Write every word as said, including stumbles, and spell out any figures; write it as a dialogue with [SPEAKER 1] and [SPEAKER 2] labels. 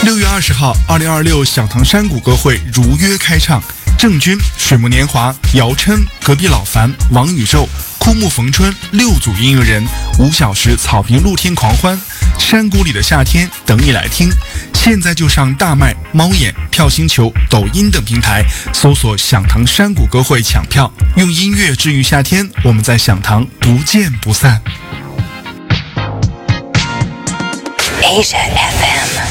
[SPEAKER 1] 六月二十号，二零二六响堂山谷歌会如约开唱，郑钧、水木年华、姚琛、隔壁老樊、王宇宙、枯木逢春六组音乐人，五小时草坪露天狂欢，山谷里的夏天等你来听。现在就上大麦、猫眼、票星球、抖音等平台搜索响堂山谷歌会抢票，用音乐治愈夏天，我们在响堂不见不散。
[SPEAKER 2] Asia F M